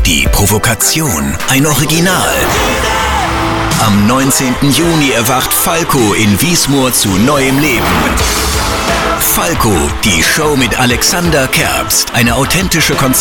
Die Provokation, ein Original. Am 19. Juni erwacht Falco in Wiesmoor zu neuem Leben. Falco, die Show mit Alexander Kerbst. Eine authentische